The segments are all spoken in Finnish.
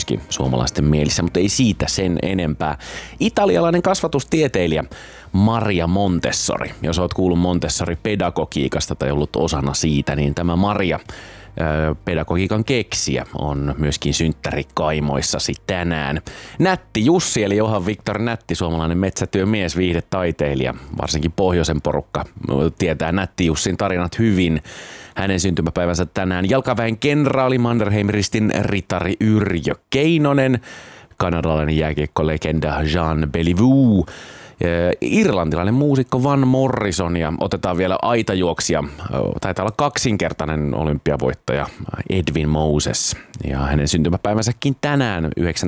myöskin suomalaisten mielissä, mutta ei siitä sen enempää. Italialainen kasvatustieteilijä Maria Montessori. Jos olet kuullut Montessori-pedagogiikasta tai ollut osana siitä, niin tämä Maria pedagogiikan keksijä on myöskin synttärikaimoissasi tänään. Nätti Jussi eli Johan Viktor Nätti, suomalainen metsätyömies, viihdetaiteilija, varsinkin pohjoisen porukka tietää Nätti Jussin tarinat hyvin. Hänen syntymäpäivänsä tänään jalkaväen kenraali Mannerheim-ristin ritari Yrjö Keinonen, kanadalainen jääkiekkolegenda Jean Béliveau, irlantilainen muusikko Van Morrison ja otetaan vielä aitajuoksija, taitaa olla kaksinkertainen olympiavoittaja Edwin Moses. Ja hänen syntymäpäivänsäkin tänään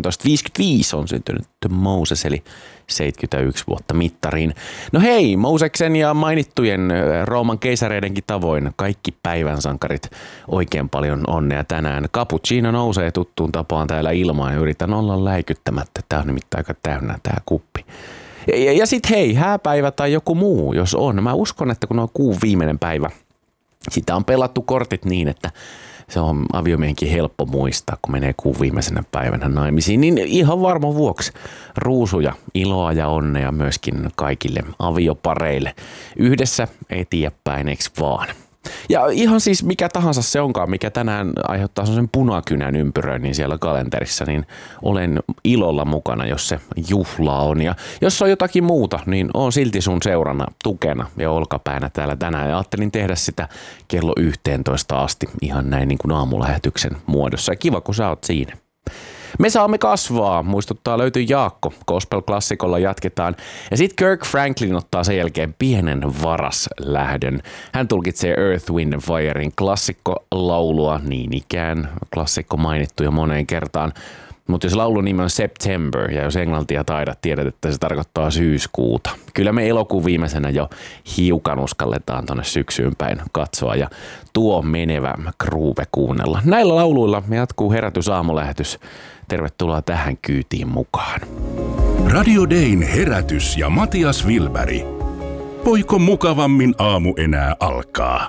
1955 on syntynyt Moses eli 71 vuotta mittariin. No hei, Moseksen ja mainittujen Rooman keisareidenkin tavoin kaikki päivän sankarit oikein paljon onnea tänään. Cappuccino nousee tuttuun tapaan täällä ilmaan ja yritän olla läikyttämättä. Tää on nimittäin aika täynnä tää kuppi. Ja sit hei, hääpäivä tai joku muu, jos on. Mä uskon, että kun on kuun viimeinen päivä, sitä on pelattu kortit niin, että se on aviomiehenkin helppo muistaa, kun menee kuun viimeisenä päivänä naimisiin. Niin ihan varman vuoksi ruusuja, iloa ja onnea myöskin kaikille aviopareille. Yhdessä eteenpäin, eks vaan? Ja ihan siis mikä tahansa se onkaan, mikä tänään aiheuttaa sellaisen punakynän ympyröinnin siellä kalenterissa, niin olen ilolla mukana, jos se juhla on. Ja jos on jotakin muuta, niin on silti sun seurana, tukena ja olkapäänä täällä tänään. Ja ajattelin tehdä sitä kello 11 asti ihan näin niin kuin aamulähetyksen muodossa. Ja kiva, kun sä oot siinä. Me saamme kasvaa, muistuttaa löytyy Jaakko. Gospel-klassikolla jatketaan. Ja sitten Kirk Franklin ottaa sen jälkeen pienen varaslähdön. Hän tulkitsee Earth, Wind and Firein klassikkolaulua, niin ikään klassikko mainittu jo moneen kertaan. Mutta jos laulun nimi on September ja jos englantia taidat, tiedät, että se tarkoittaa syyskuuta. Kyllä me elokuun viimeisenä jo hiukan uskalletaan tonne syksyyn päin katsoa ja tuo menevä groove kuunnella. Näillä lauluilla me jatkuu herätysaamulähetys. Tervetuloa tähän kyytiin mukaan. Radio Dayn herätys ja Matias Wilberg. Voiko mukavammin aamu enää alkaa?